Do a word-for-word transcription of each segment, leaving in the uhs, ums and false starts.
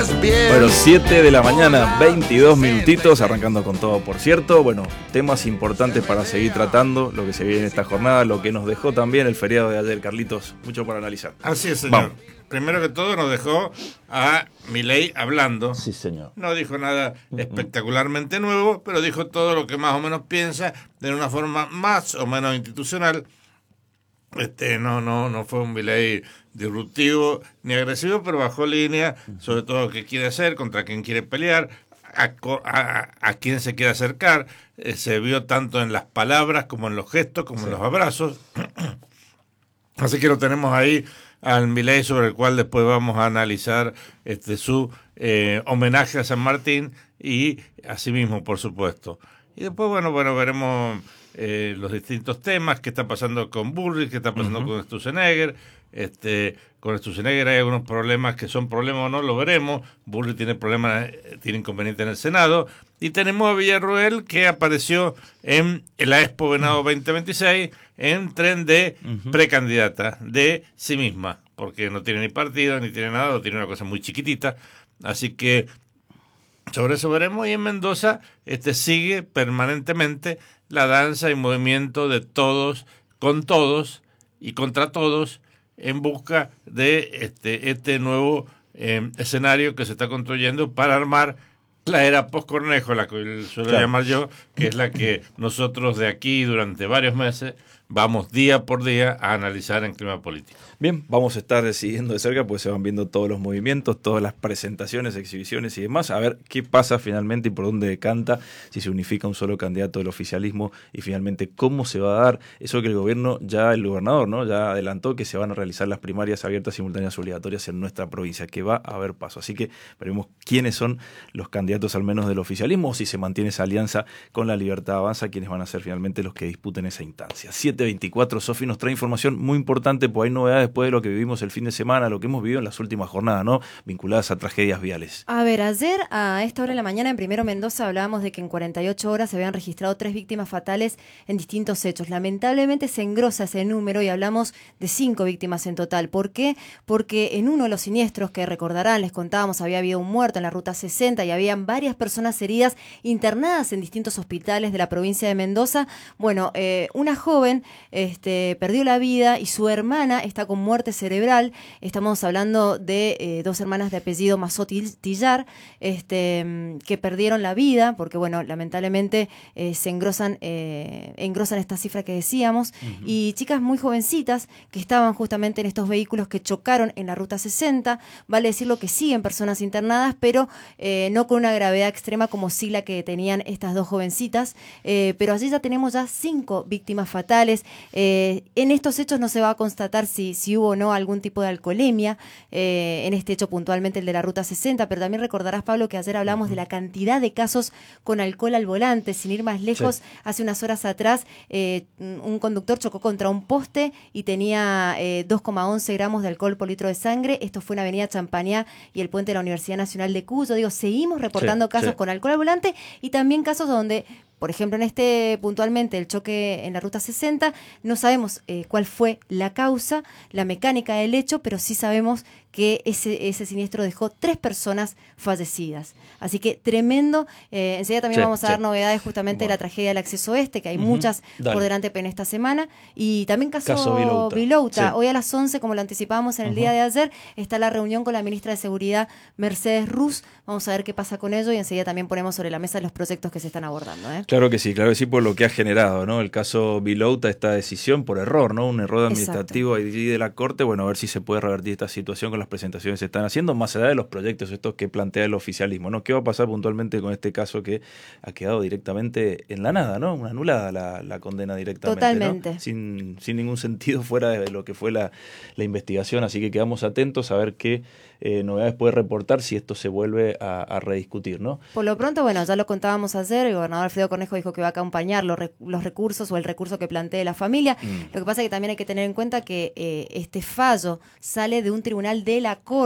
estás? Bien. Bueno, siete de la mañana, veintidós minutitos, arrancando con todo, por cierto. Bueno, temas importantes para seguir tratando, lo que se viene en esta jornada, lo que nos dejó también el feriado de ayer, Carlitos. Mucho para analizar. Así es, señor. Vamos. Primero que todo nos dejó a Milei hablando. Sí, señor. No dijo nada espectacularmente nuevo, pero dijo todo lo que más o menos piensa de una forma más o menos institucional. Este, no, no, no fue un Milei disruptivo ni agresivo, pero bajó línea sobre todo lo que quiere hacer, contra quién quiere pelear, a, a, a quién se quiere acercar. Eh, se vio tanto en las palabras como en los gestos, como sí. en los abrazos. Así que lo tenemos ahí al Milei, sobre el cual después vamos a analizar este su eh, homenaje a San Martín y asimismo, por supuesto. Y después, bueno, bueno, veremos eh, los distintos temas, qué está pasando con Bullrich, qué está pasando uh-huh. con Sturzenegger. Este, con Sturzenegger hay algunos problemas que son problemas o no, lo veremos. Bullrich tiene problemas, tiene inconveniente en el Senado. Y tenemos a Villarroel, que apareció en la Expo Venado veinte veintiséis en tren de uh-huh. precandidata de sí misma, porque no tiene ni partido, ni tiene nada, tiene una cosa muy chiquitita. Así que sobre eso veremos. Y en Mendoza este sigue permanentemente la danza y movimiento de todos, con todos y contra todos, en busca de este, este nuevo eh, escenario que se está construyendo para armar la era post-Cornejo, la que suelo claro. llamar yo, que es la que nosotros de aquí durante varios meses vamos día por día a analizar en clima político. Bien, vamos a estar siguiendo de cerca porque se van viendo todos los movimientos, todas las presentaciones, exhibiciones y demás, a ver qué pasa finalmente y por dónde decanta, si se unifica un solo candidato del oficialismo y finalmente cómo se va a dar eso que el gobierno, ya el gobernador, ¿no? ya adelantó que se van a realizar las primarias abiertas, simultáneas, obligatorias en nuestra provincia, que va a haber paso. Así que veremos quiénes son los candidatos al menos del oficialismo o si se mantiene esa alianza con la Libertad Avanza, quienes van a ser finalmente los que disputen esa instancia. siete veinticuatro, Sofi nos trae información muy importante, pues hay novedades después de lo que vivimos el fin de semana, lo que hemos vivido en las últimas jornadas, ¿no? Vinculadas a tragedias viales. A ver, ayer a esta hora de la mañana en Primero Mendoza hablábamos de que en cuarenta y ocho horas se habían registrado tres víctimas fatales en distintos hechos. Lamentablemente se engrosa ese número y hablamos de cinco víctimas en total. ¿Por qué? Porque en uno de los siniestros que recordarán, les contábamos, había habido un muerto en la ruta sesenta y habían varias personas heridas internadas en distintos hospitales de la provincia de Mendoza. Bueno, eh, una joven este, perdió la vida y su hermana está con muerte cerebral. Estamos hablando de eh, dos hermanas de apellido Mazotti Tillar, este, que perdieron la vida porque, bueno, lamentablemente eh, se engrosan, eh, engrosan esta cifra que decíamos. Uh-huh. Y chicas muy jovencitas que estaban justamente en estos vehículos que chocaron en la ruta sesenta. Vale decirlo que siguen personas internadas, pero eh, no con una gravedad extrema como sí la que tenían estas dos jovencitas. Eh, pero allí ya tenemos ya cinco víctimas fatales. Eh, en estos hechos no se va a constatar si, si hubo o no algún tipo de alcoholemia, eh, en este hecho puntualmente el de la ruta sesenta, pero también recordarás, Pablo, que ayer hablamos uh-huh. de la cantidad de casos con alcohol al volante. Sin ir más lejos, sí. hace unas horas atrás eh, un conductor chocó contra un poste y tenía eh, dos coma once gramos de alcohol por litro de sangre. Esto fue en Avenida Champañá y el puente de la Universidad Nacional de Cuyo. Digo, seguimos reportando sí, casos sí. con alcohol al volante y también casos donde, por ejemplo, en este puntualmente el choque en la ruta sesenta, no sabemos eh, cuál fue la causa, la mecánica del hecho, pero sí sabemos que ese, ese siniestro dejó tres personas fallecidas. Así que tremendo. Eh, enseguida también sí, vamos a sí. dar novedades justamente bueno. de la tragedia del acceso oeste, que hay uh-huh. muchas Dale. por delante en esta semana. Y también caso, caso Vilouta. Vilouta. Sí. Hoy a las once, como lo anticipábamos en el uh-huh. día de ayer, está la reunión con la ministra de Seguridad, Mercedes Ruz. Vamos a ver qué pasa con ello y enseguida también ponemos sobre la mesa los proyectos que se están abordando. ¿eh? Claro que sí, claro que sí, por lo que ha generado, ¿no? El caso Vilouta, esta decisión por error, ¿no? Un error administrativo allí de la Corte. Bueno, a ver si se puede revertir esta situación con las presentaciones que se están haciendo, más allá de los proyectos estos que plantea el oficialismo, ¿no? ¿Qué va a pasar puntualmente con este caso que ha quedado directamente en la nada, ¿no? Una anulada la, la condena directamente, Totalmente. ¿no? Sin, sin ningún sentido fuera de lo que fue la, la investigación, así que quedamos atentos a ver qué eh, novedades puede reportar si esto se vuelve a, a rediscutir, ¿no? Por lo pronto, bueno, ya lo contábamos ayer, el gobernador Alfredo Cornejo dijo que va a acompañar los, rec- los recursos o el recurso que plantee la familia. Mm. Lo que pasa es que también hay que tener en cuenta que eh, este fallo sale de un tribunal de la Corte.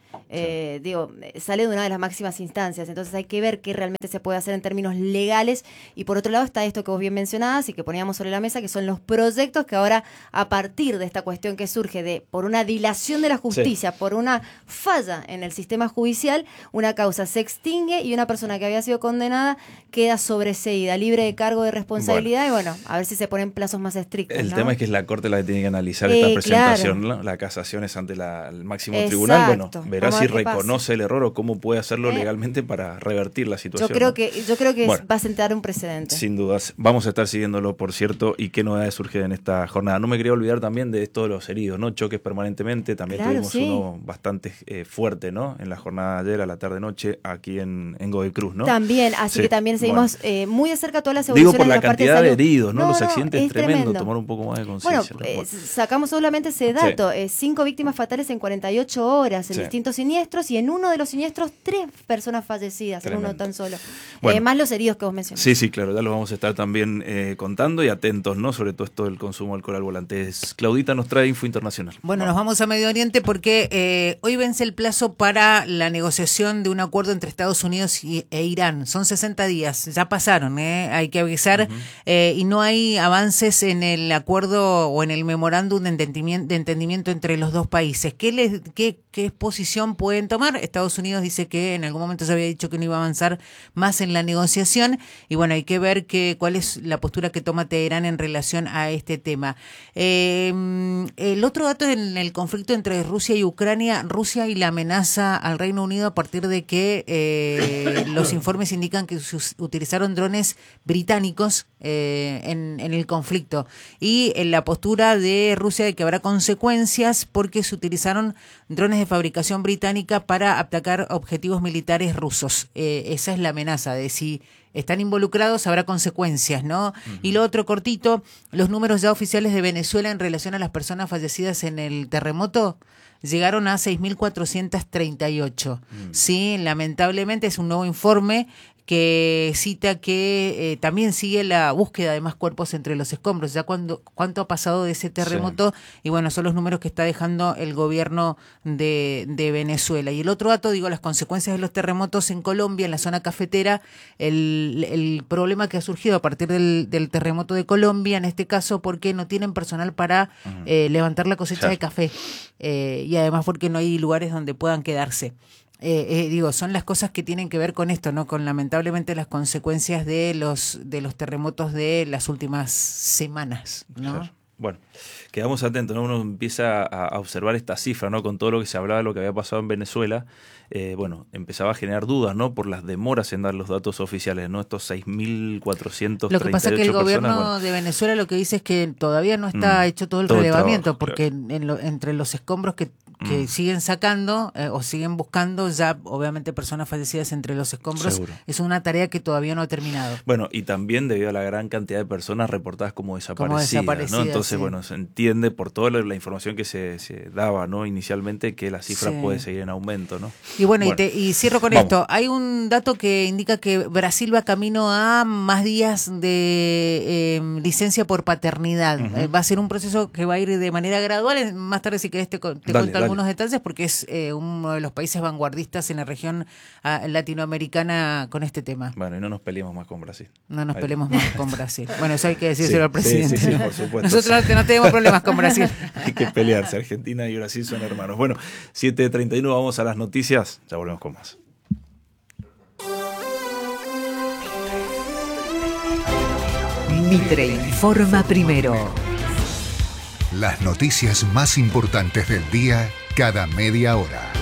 Eh, digo, sale de una de las máximas instancias, entonces hay que ver qué realmente se puede hacer en términos legales. Y por otro lado está esto que vos bien mencionabas y que poníamos sobre la mesa, que son los proyectos que ahora, a partir de esta cuestión que surge de por una dilación de la justicia, sí. por una falla en el sistema judicial, una causa se extingue y una persona que había sido condenada queda sobreseída, libre de cargo de responsabilidad. Bueno. Y bueno, a ver si se ponen plazos más estrictos. El ¿no? tema es que es la Corte la que tiene que analizar eh, esta presentación, claro. ¿no? La casación es ante la, el máximo Exacto. tribunal. Bueno, verá si reconoce pasa. el error o cómo puede hacerlo eh. legalmente para revertir la situación. Yo creo ¿no? que, yo creo que bueno, va a sentar un precedente. Sin dudas. Vamos a estar siguiéndolo, por cierto, y qué novedades surgen en esta jornada. No me quería olvidar también de esto de los heridos, ¿no? Choques permanentemente. También claro, tuvimos sí. uno bastante eh, fuerte, ¿no? En la jornada de ayer, a la tarde-noche, aquí en, en Godoy Cruz, ¿no? También, así sí. que también seguimos bueno. eh, muy de cerca todas las Digo evoluciones por la de la cantidad parte de, de heridos, ¿no? no Los no, accidentes es tremendo, tremendo. tomar un poco más de Bueno, conciencia. ¿no? eh, Bueno. sacamos solamente ese dato, sí. eh, cinco víctimas fatales en cuarenta y ocho horas en sí. distintos siniestros, y en uno de los siniestros tres personas fallecidas, tremendo. En uno tan solo. Bueno. Eh, más los heridos que vos mencionaste. Sí, sí, claro, ya los vamos a estar también eh, contando y atentos, ¿no? Sobre todo esto del consumo de alcohol al volante. Claudita nos trae info internacional. Bueno, vamos. nos vamos a Medio Oriente porque eh, hoy vence el plazo para la negociación de un acuerdo entre Estados Unidos y, e Irán. Son sesenta días, ya pasaron, ¿eh? Hay que avisar, uh-huh. eh, y no hay avances en el acuerdo o en el memorándum de entendimiento, de entendimiento entre los dos países. ¿Qué, les, qué, ¿Qué posición pueden tomar? Estados Unidos dice que en algún momento se había dicho que no iba a avanzar más en la negociación, y bueno, hay que ver que, cuál es la postura que toma Teherán en relación a este tema. Eh, el otro dato es en el conflicto entre Rusia y Ucrania. Rusia y la amenaza al Reino Unido a partir de que eh, los informes indican que se utilizaron drones británicos eh, en, en el conflicto, y en la postura de Rusia de que habrá consecuencias porque se utilizaron drones de fabricación británica para atacar objetivos militares rusos. Eh, esa es la amenaza de si están involucrados, habrá consecuencias, ¿no? Uh-huh. Y lo otro cortito, los números ya oficiales de Venezuela en relación a las personas fallecidas en el terremoto llegaron a seis mil cuatrocientos treinta y ocho. Uh-huh. Sí, lamentablemente es un nuevo informe que cita que eh, también sigue la búsqueda de más cuerpos entre los escombros. Ya cuando, cuánto ha pasado de ese terremoto, sí. Y bueno, son los números que está dejando el gobierno de, de Venezuela. Y el otro dato, digo, las consecuencias de los terremotos en Colombia, en la zona cafetera, el, el problema que ha surgido a partir del, del terremoto de Colombia, en este caso porque no tienen personal para uh-huh. eh, levantar la cosecha claro. de café, eh, y además porque no hay lugares donde puedan quedarse. Eh, eh, digo, son las cosas que tienen que ver con esto, ¿no? Con lamentablemente las consecuencias de los de los terremotos de las últimas semanas, ¿no? Claro. Bueno, quedamos atentos, ¿no? Uno empieza a, a observar esta cifra, ¿no? Con todo lo que se hablaba de lo que había pasado en Venezuela, eh, bueno, empezaba a generar dudas, ¿no? Por las demoras en dar los datos oficiales, ¿no? Estos seis mil cuatrocientos treinta y ocho personas. Lo que pasa es que el personas, gobierno bueno. de Venezuela lo que dice es que todavía no está mm, hecho todo el todo relevamiento, el trabajo, porque claro. en lo, entre los escombros que que mm. siguen sacando eh, o siguen buscando ya obviamente personas fallecidas entre los escombros. Seguro. Es una tarea que todavía no ha terminado. Bueno, y también debido a la gran cantidad de personas reportadas como desaparecidas, como desaparecidas, ¿no? Entonces, sí. bueno, se entiende por toda la, la información que se, se daba, ¿no? Inicialmente, que la cifra sí. puede seguir en aumento, ¿no? Y bueno, bueno. Y, te, y cierro con Vamos. esto. Hay un dato que indica que Brasil va camino a más días de eh, licencia por paternidad. Uh-huh. Eh, va a ser un proceso que va a ir de manera gradual. Más tarde, si querés, te, te dale, cuento algunos detalles, porque es eh, uno de los países vanguardistas en la región uh, latinoamericana con este tema. Bueno, y no nos peleemos más con Brasil. No nos Ahí. peleemos más con Brasil. Bueno, eso hay que decírselo sí, al presidente. Sí, sí, sí, ¿no? por supuesto. Nosotros sí. no tenemos problemas con Brasil. Hay que pelearse. Argentina y Brasil son hermanos. Bueno, siete treinta y uno, vamos a las noticias. Ya volvemos con más. Mitre informa primero. Las noticias más importantes del día cada media hora.